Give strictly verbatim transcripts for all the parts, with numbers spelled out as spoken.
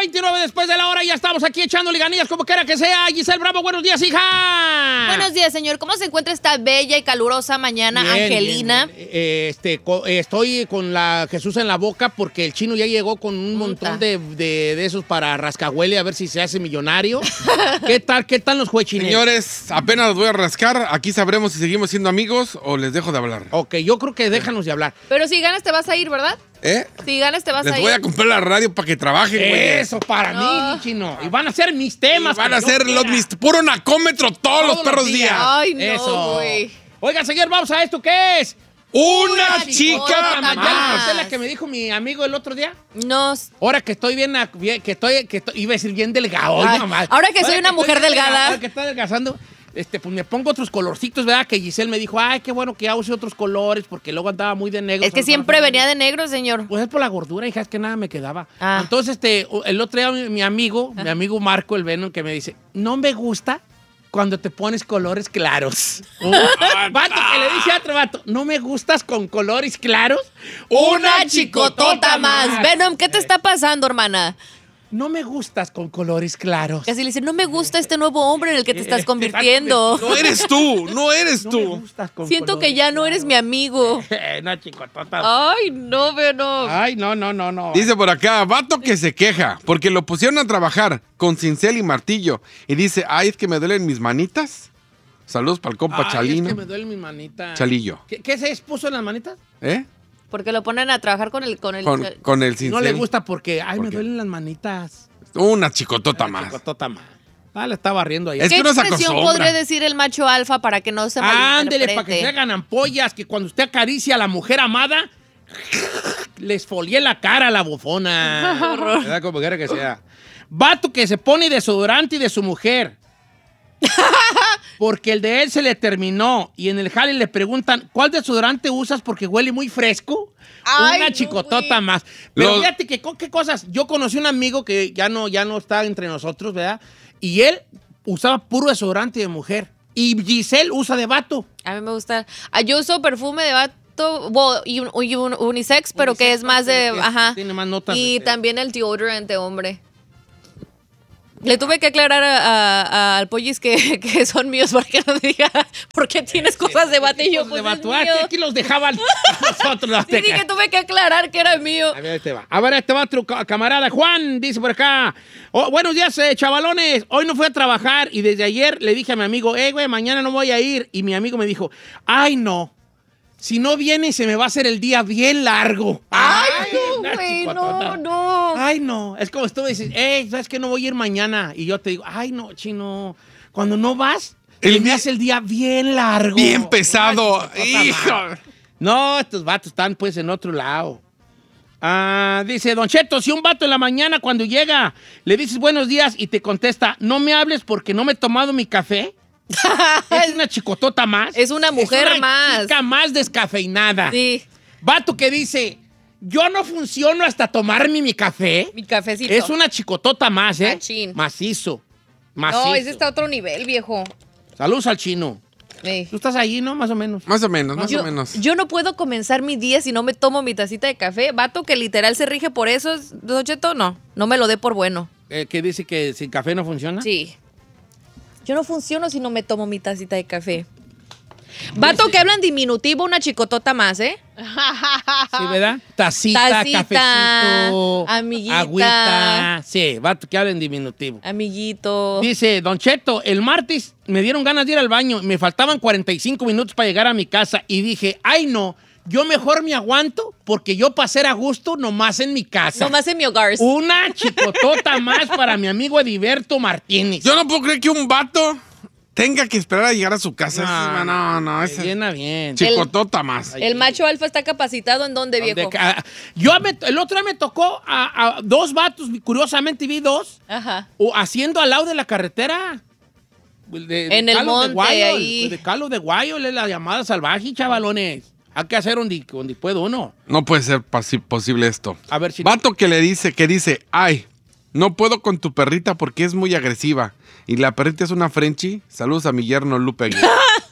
veintinueve después de la hora, ya estamos aquí echándole ganillas como quiera que sea. Giselle Bravo, buenos días, hija. Buenos días, señor. ¿Cómo se encuentra esta bella y calurosa mañana, Bien, Angelina? bien, bien. Eh, este, co- eh, estoy con la Jesús en la boca porque el chino ya llegó con un montón de, de, de esos para rascahuele a ver si se hace millonario. ¿Qué tal? ¿Qué tal los juechines? Señores, apenas los voy a rascar. Aquí sabremos si seguimos siendo amigos o les dejo de hablar. Ok, yo creo que déjanos de hablar. Pero si ganas te vas a ir, ¿verdad? ¿Eh? Si ganas te vas Les a ir. voy a comprar la radio para que trabajen, güey. Eso, para No. mí, mi chino. Y van a ser mis temas. Y van a que yo ser los quiera. mis puro nacómetro todos, los perros días. Ay, no, Eso. güey. Oiga, señor, vamos a esto. ¿Qué es? Una, Una chica chicota ¿Ya le más. conté la que me dijo mi amigo el otro día? No. Ahora que estoy bien, bien- que estoy, que estoy- iba a decir bien delgado. Ay, nomás. ahora que soy una estoy mujer bien delgado, delgada. Ahora que estoy adelgazando, este, pues me pongo otros colorcitos, ¿verdad? Que Giselle me dijo, ay, qué bueno que ya use otros colores, porque luego andaba muy de negro. Es que siempre venía de negro, señor. Pues es por la gordura, hija, es que nada me quedaba. Ah. Entonces, este, el otro día mi, mi amigo, mi amigo Marco, el Venom, que me dice, no me gusta cuando te pones colores claros. Un vato que le dice a otro vato, ¿no me gustas con colores claros? Una chicotota más. Venom, ¿qué te está pasando, hermana? No me gustas con colores claros. Casi le dice, no me gusta este nuevo hombre en el que te Eh, estás eh, convirtiendo. No eres tú, no eres No me tú. gustas con Siento que colores ya no eres mi amigo. claros. Una chicotota. Ay, no, Venom. Ay, no, no, no, no. Dice por acá, vato que se queja porque lo pusieron a trabajar con cincel y martillo. Y dice, ay, es que me duelen mis manitas. Saludos para el compa Ay, Chalino. es que me duele mi manita. Chalillo. ¿Qué, qué se puso en las manitas? ¿Eh? Porque lo ponen a trabajar con el... Con el Con, con el No cincel. le gusta porque, ay, ¿Por me qué? duelen las manitas. Una chicotota Una más. chicotota más. Ah, le estaba riendo ahí. Es ¿Qué que uno se expresión acostumbra. podría decir el macho alfa para que no se Ándele, malinterprete? para que se hagan ampollas, que cuando usted acaricia a la mujer amada, les folie la cara a la bufona. ¿Verdad? Como quiera que sea. Vato que se pone desodorante y de su mujer. Porque el de él se le terminó y en el jale le preguntan, ¿cuál desodorante usas porque huele muy fresco? Ay, Una no, chicotota güey. más. Pero Los- fíjate que, ¿qué cosas? Yo conocí un amigo que ya no, ya no está entre nosotros, ¿verdad? Y él usaba puro desodorante de mujer. Y Giselle usa de vato. A mí me gusta. Ah, yo uso perfume de vato well, y un- y un- unisex, pero que es más de... que Ajá. tiene más notas Y de- también el deodorant de hombre. Le tuve que aclarar a- a- a- al Pollis que, que son míos para que no diga por qué tienes cosas de vato y yo de pues es vato. Ah, mío. que aquí los dejaban a nosotros. Los Sí, dije, tuve que aclarar que era mío. A ver, ahí te va. A ver, este va tu ca- camarada Juan, dice por acá. Oh, buenos días, eh, chavalones. Hoy no fui a trabajar y desde ayer le dije a mi amigo, eh, güey, mañana no voy a ir. Y mi amigo me dijo, ay, no. Si no viene, se me va a hacer el día bien largo. Ay, no, una güey, chicotota. no, no. Ay, no. Es como si tú dices, eh, ¿sabes que no voy a ir mañana? Y yo te digo, ay, no, chino. Cuando no vas, El se me día- hace el día bien largo. Bien pesado. Una chicotota Hijo. más. No, estos vatos están pues en otro lado. Ah, dice, Don Cheto, si un vato en la mañana cuando llega le dices buenos días y te contesta, no me hables porque no me he tomado mi café, es una chicotota más. Es una mujer es una más. chica más descafeinada. Sí, Vato que dice, yo no funciono hasta tomarme mi café, mi cafecito. es una chicotota más, ¿eh? Machín. Macizo. Macizo. No, ese está a otro nivel, viejo. Saludos al chino. Sí. Tú estás allí, ¿no? Más o menos. Más o menos, más Yo, o menos. yo no puedo comenzar mi día si no me tomo mi tacita de café. Vato que literal se rige por eso, Don Cheto, no. No me lo dé por bueno. Eh, que dice que sin café no funciona. Sí. Yo no funciono si no me tomo mi tacita de café. Vato que hablan diminutivo, una chicotota más, ¿eh? Sí, ¿verdad? Tacita, Tacita, cafecito, amiguita. agüita. Sí, vato que habla en diminutivo. Amiguito. Dice, Don Cheto, el martes me dieron ganas de ir al baño. Me faltaban cuarenta y cinco minutos para llegar a mi casa. Y dije, ay, no, yo mejor me aguanto porque yo para ser a gusto nomás en mi casa. Nomás en mi hogar. Una chicotota más para mi amigo Ediberto Martínez. Yo no puedo creer que un vato tenga que esperar a llegar a su casa. No, no, no. Me Ese llena bien. chicotota más. El macho alfa está capacitado en dónde, viejo. De ca- Yo me- el otro día me tocó a, a dos vatos, curiosamente vi dos, Ajá. o haciendo al lado de la carretera. De- En el Calo de monte, Guayo, ahí. el- De Calo de Guayo, es la llamada salvaje, chavalones. Hay que hacer donde, donde puede uno. No puede ser pasi- posible esto. A ver si... Vato que le dice, que dice, ay, no puedo con tu perrita porque es muy agresiva. Y la perrita es una Frenchie. Saludos a mi yerno Lupe Aguilar.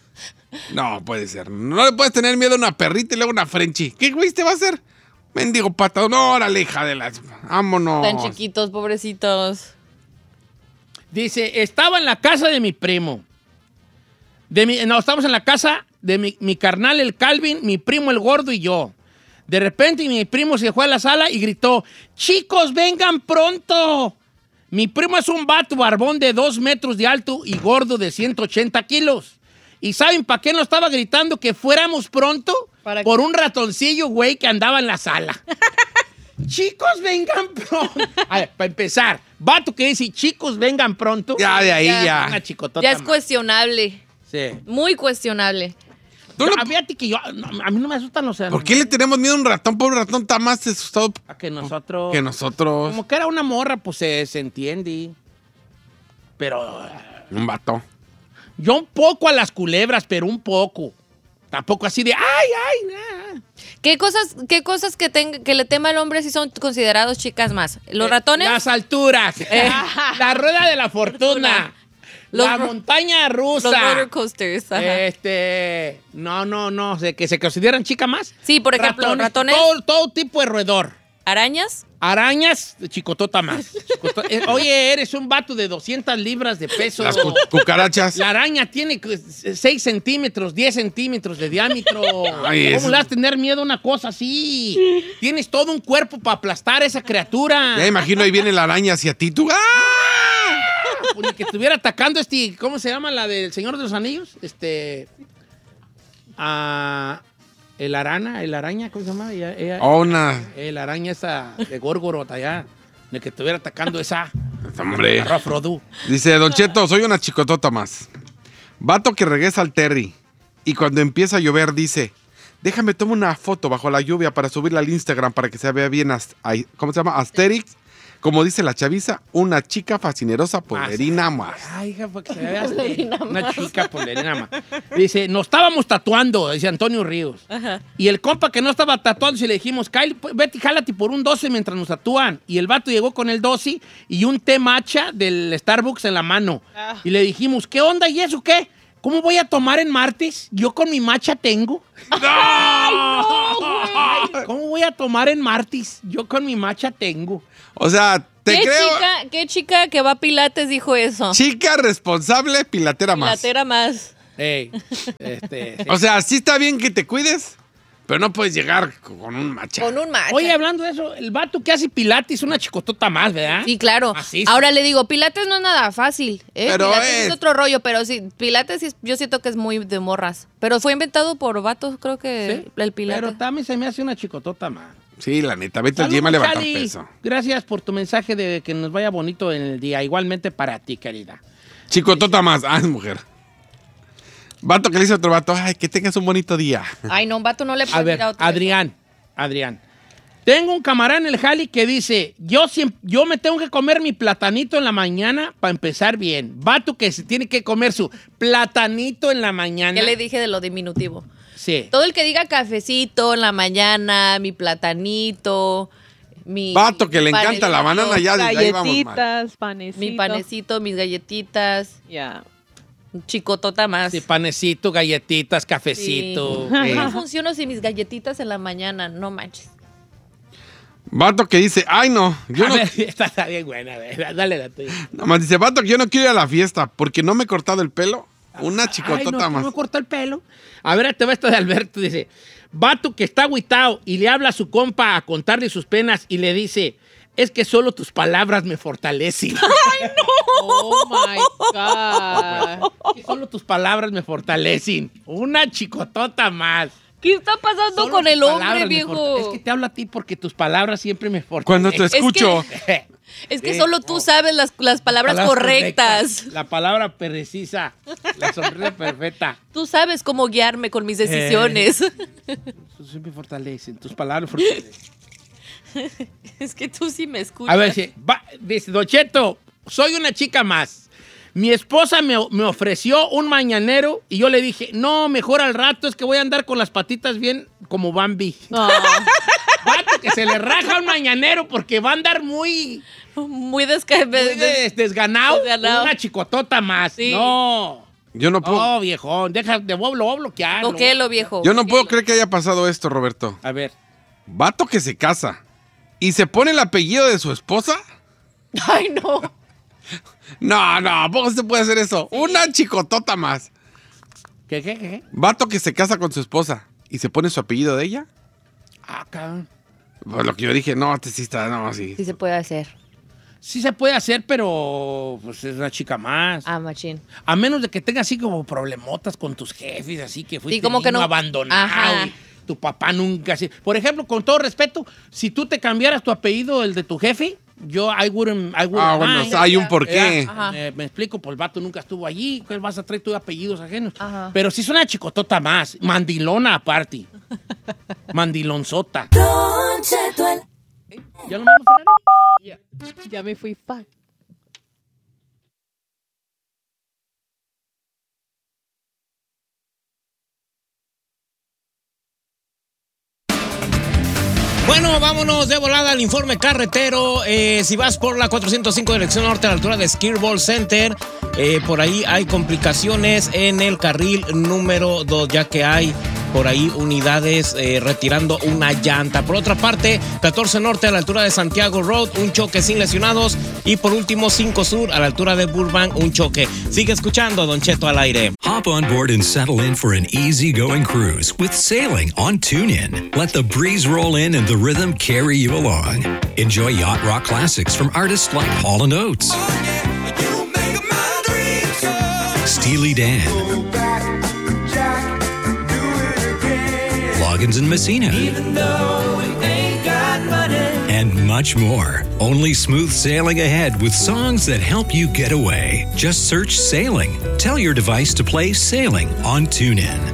No puede ser. No le puedes tener miedo a una perrita y luego una Frenchie. ¿Qué güey te va a hacer? Mendigo patado. No, órale, hija de las... Vámonos. Tan chiquitos, pobrecitos. Dice, estaba en la casa de mi primo. De mi, no, estamos en la casa de mi, mi carnal, el Calvin, mi primo, el gordo y yo. De repente mi primo se fue a la sala y gritó, chicos, vengan pronto. Mi primo es un vato barbón de dos metros de alto y gordo de ciento ochenta kilos. ¿Y saben para qué nos estaba gritando que fuéramos pronto? ¿Para Por un ratoncillo, güey, que andaba en la sala. Chicos, vengan pronto. A ver, para empezar, vato que dice, chicos, vengan pronto. Ya, de ahí, Ya. ya. Una chicotota Ya es más. cuestionable. Sí. Muy cuestionable. ¿Tú Yo, no- a, fíjate que yo, no, a mí no me asustan los ¿Por qué le tenemos miedo a un ratón? Pobre ratón está más asustado A que nosotros... que nosotros. Como que era una morra, pues se, se entiende. Pero Un vato. yo un poco a las culebras, pero un poco. Tampoco así de, ay, ay, nah. ¿Qué cosas, qué cosas que, tenga, que le tema al hombre si son considerados chicas más? ¿Los Eh, ratones? Las alturas. La rueda de la fortuna. Los la ro- montaña rusa. Los roller coasters. Ajá. Este, no, no, no, sé, que se consideran chica más. Sí, por ejemplo, ratones. Todo, todo tipo de roedor. ¿Arañas? Arañas, chicotota más. Chicoto- eh, oye, eres un vato de doscientas libras de peso. Las cu- cucarachas. La araña tiene seis centímetros, diez centímetros de diámetro. Ay, ¿Cómo eso- le vas a tener miedo a una cosa así? Tienes todo un cuerpo para aplastar a esa criatura. Ya imagino, ahí viene la araña hacia ti. Tú, ¡ah! Pues ni que estuviera atacando este, ¿cómo se llama la del Señor de los Anillos? Este. Ah, el arana, el araña, ¿cómo se llama? Ella- ella- Oh, una. El araña esa de Gorgoroth allá. Ni que estuviera atacando esa. Hombre. Agarró a Frodo. Dice, Don Cheto, soy una chicotota más. Vato que regresa al Terry. Y cuando empieza a llover dice, déjame tomar una foto bajo la lluvia para subirla al Instagram para que se vea bien, as- ay, ¿cómo se llama? Asterix. Como dice la chaviza, una chica fascinerosa poderina más. Ay, hija, fue que se vea así. Una chica polerina más. Dice, nos estábamos tatuando, dice Antonio Ríos. Ajá. Y el compa que no estaba tatuando, si le dijimos, Kyle, pues, vete y jálate por un doce mientras nos tatúan. Y el vato llegó con el doce y un té matcha del Starbucks en la mano. Ah. Y le dijimos, ¿qué onda y eso qué? ¿Cómo voy a tomar en martes? Yo con mi matcha tengo. Ay, ¿cómo voy a tomar en martes? Yo con mi matcha tengo. O sea, te ¿Qué, creo. chica, ¿Qué chica que va a Pilates dijo eso? Chica responsable, pilatera más. Pilatera más. Ey, este, sí. O sea, sí está bien que te cuides, pero no puedes llegar con un macha. Con un matcha. Oye, hablando de eso, el vato que hace pilates es una chicotota más, ¿verdad? Sí, claro. Macizo. Ahora le digo, Pilates no es nada fácil. ¿eh? Pero Pilates es- es otro rollo, pero sí, Pilates sí, yo siento que es muy de morras. Pero fue inventado por vatos, creo que Sí, el Pilates. pero también se me hace una chicotota más. Sí, la neta, vete al Saludos, gym a levantar Chali. peso. Gracias por tu mensaje de que nos vaya bonito en el día. Igualmente para ti, querida. Chicotota más. Ah, es mujer. Vato que le dice a otro vato, ay, que tengas un bonito día. Ay, no, un vato no le A puede ver, ir a otro. Adrián, Adrián. Tengo un camarada en el jali que dice, yo, siem- yo me tengo que comer mi platanito en la mañana para empezar bien. Vato que se tiene que comer su platanito en la mañana. ¿Qué le dije de lo diminutivo? Sí. Todo el que diga cafecito en la mañana, mi platanito, mi... Vato que le mi encanta la panecito, banana, ya desde ahí vamos mal. Galletitas, panecito. Mi panecito, mis galletitas, Ya. chicotota más. Sí, panecito, galletitas, cafecito. Sí. Eh. No funciono sin mis galletitas en la mañana, no manches. Vato que dice, ay, no. Yo A no. ver, esta está bien buena. a ver, dale la tuya. Nomás dice, vato que yo no quiero ir a la fiesta porque no me he cortado el pelo. Una Ay, chicotota no, más. no me cortó el pelo. A ver, te va esto de Alberto. Dice, vato que está agüitado y le habla a su compa a contarle sus penas y le dice, es que solo tus palabras me fortalecen. Oh my God. Que solo tus palabras me fortalecen. Una chicotota más. ¿Qué está pasando Solo con tus el hombre, palabras me viejo? forta- Es que te hablo a ti porque tus palabras siempre me Cuando fortalecen. te escucho. Es que Sí, solo tú oh. sabes las, las palabras, correctas. La palabra precisa. La sonrisa perfecta. Tú sabes cómo guiarme con mis decisiones. Siempre fortalecen. Tus palabras fortalecen. Es que tú sí me escuchas. A ver, dice, va- dice, Don Cheto, soy una chica más. Mi esposa me, me ofreció un mañanero y yo le dije, no, mejor al rato, es que voy a andar con las patitas bien como Bambi. No. Vato que se le raja un mañanero porque va a andar muy, Muy desca... muy des- desganado. Desganado. Una chicotota más. Sí. No, Yo no puedo, no, viejón, deja, de, lo voy a bloquear. Bloquéelo, viejo. yo no puedo bloquéelo. creer que haya pasado esto, Roberto. A ver, Vato que se casa y se pone el apellido de su esposa. Ay, no. No, no, ¿a poco se puede hacer eso? Una chicotota más. ¿Qué, qué, qué? Vato que se casa con su esposa y se pone su apellido de ella. Ah, cabrón. Pues lo que yo dije, no, este sí está, no, sí. Sí se puede hacer. Sí se puede hacer, pero pues es una chica más. Ah, machín. A menos de que tengas así como problemotas con tus jefes, así que fuiste Sí, como que niño no- abandonado. Ajá. Y tu papá nunca... así. Por ejemplo, con todo respeto, si tú te cambiaras tu apellido, el de tu jefe, yo, I wouldn't... I wouldn't Ah, bueno, mind. hay un porqué. Ya, Ajá. Me, me explico, pues el vato nunca estuvo allí, ¿cuál vas a traer tus apellidos ajenos? Ajá. Pero si es una chicotota más, mandilona aparte. Mandilonzota. ¿Ya lo vamos a hacer? Ya me fui. Fuck. Bueno, vámonos de volada al informe carretero. Eh, si vas por la cuatrocientos cinco dirección norte a la altura de Skirball Center, eh, por ahí hay complicaciones en el carril número dos, ya que hay por ahí unidades eh, retirando una llanta. Por otra parte, catorce norte a la altura de Santiago Road, un choque sin lesionados. Y por último, cinco sur a la altura de Burbank, un choque. Sigue escuchando Don Cheto al aire. Hop on board and settle in for an easy-going cruise with sailing on TuneIn. Let the breeze roll in and the rhythm carry you along. Enjoy yacht rock classics from artists like Hall and Oates, Steely Dan, Loggins and Messina, and much more. Only smooth sailing ahead with songs that help you get away. Just search Sailing. Tell your device to play Sailing on TuneIn.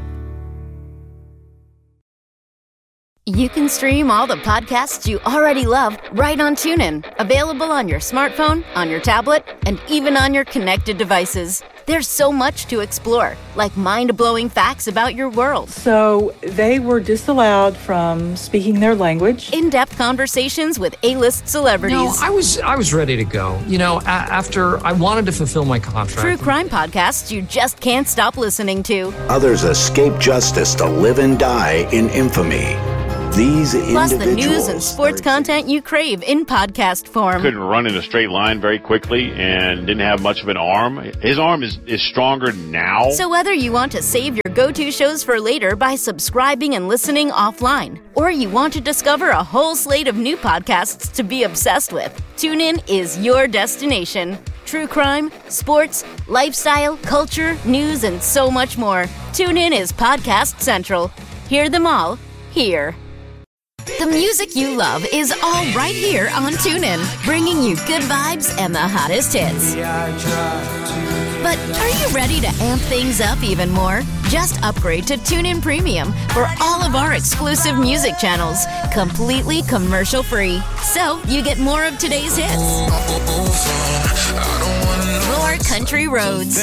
You can stream all the podcasts you already love right on TuneIn. Available on your smartphone, on your tablet, and even on your connected devices. There's so much to explore, like mind-blowing facts about your world, So they were disallowed from speaking their language. in-depth conversations with A-list celebrities, No, I was I was ready to go. You know, a- after I wanted to fulfill my contract. true crime podcasts you just can't stop listening to. Others escape justice to live and die in infamy. These Plus the individuals news and sports content you crave in podcast form. Couldn't run in a straight line very quickly and didn't have much of an arm. His arm is, is stronger now. So whether you want to save your go-to shows for later by subscribing and listening offline, or you want to discover a whole slate of new podcasts to be obsessed with, TuneIn is your destination. True crime, sports, lifestyle, culture, news, and so much more. TuneIn is Podcast Central. Hear them all here. The music you love is all right here on TuneIn, bringing you good vibes and the hottest hits. But are you ready to amp things up even more? Just upgrade to TuneIn Premium for all of our exclusive music channels, completely commercial-free. So you get more of today's hits, more country roads,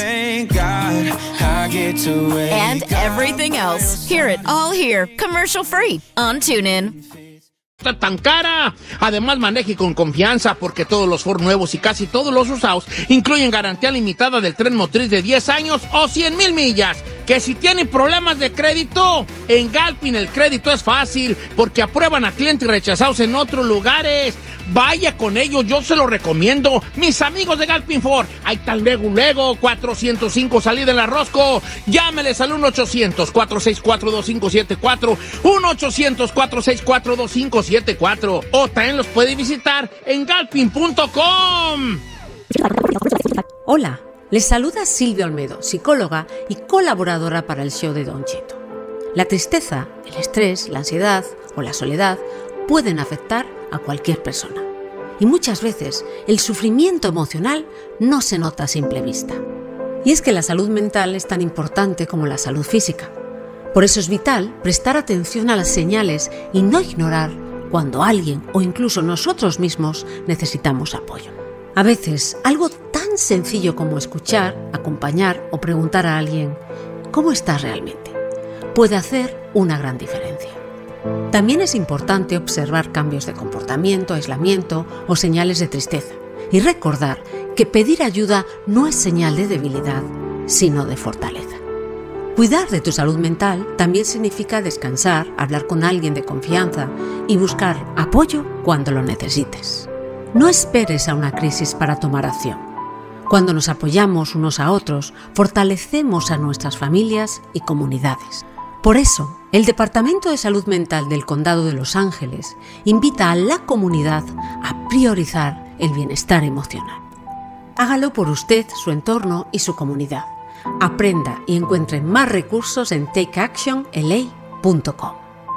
and everything else. Hear it all here, commercial-free on TuneIn. Está tan cara. Además, maneje con confianza porque todos los Ford nuevos y casi todos los usados incluyen garantía limitada del tren motriz de diez años o cien mil millas. Que si tienen problemas de crédito, en Galpin el crédito es fácil porque aprueban a clientes rechazados en otros lugares. Vaya con ellos, yo se lo recomiendo. Mis amigos de Galpin Ford, ahí está el luego, luego, cuatrocientos cinco salida en la Rosco. Llámeles al uno ochocientos, cuatro seis cuatro, dos cinco siete cuatro, uno ochocientos, cuatro seis cuatro, dos cinco siete cuatro. O también los puede visitar en galpin punto com. Hola, les saluda Silvia Olmedo, psicóloga y colaboradora para el show de Don Cheto. La tristeza, el estrés, la ansiedad o la soledad pueden afectar a cualquier persona. Y muchas veces el sufrimiento emocional no se nota a simple vista. Y es que la salud mental es tan importante como la salud física. Por eso es vital prestar atención a las señales y no ignorar cuando alguien o incluso nosotros mismos necesitamos apoyo. A veces, algo tan sencillo como escuchar, acompañar o preguntar a alguien ¿cómo estás realmente?, puede hacer una gran diferencia. También es importante observar cambios de comportamiento, aislamiento o señales de tristeza y recordar que pedir ayuda no es señal de debilidad, sino de fortaleza. Cuidar de tu salud mental también significa descansar, hablar con alguien de confianza y buscar apoyo cuando lo necesites. No esperes a una crisis para tomar acción. Cuando nos apoyamos unos a otros, fortalecemos a nuestras familias y comunidades. Por eso, el Departamento de Salud Mental del Condado de Los Ángeles invita a la comunidad a priorizar el bienestar emocional. Hágalo por usted, su entorno y su comunidad. Aprenda y encuentre más recursos en take action L A punto com.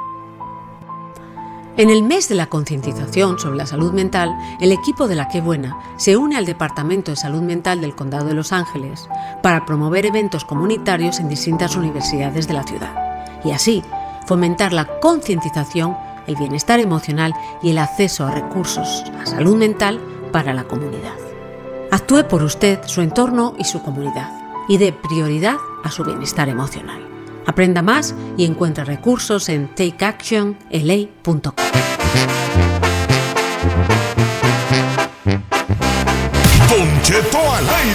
En el mes de la concientización sobre la salud mental, el equipo de La Qué Buena se une al Departamento de Salud Mental del Condado de Los Ángeles para promover eventos comunitarios en distintas universidades de la ciudad y así fomentar la concientización, el bienestar emocional y el acceso a recursos a salud mental para la comunidad. Actúe por usted, su entorno y su comunidad y dé prioridad a su bienestar emocional. Aprenda más y encuentre recursos en take action L A punto com. Don Cheto al aire.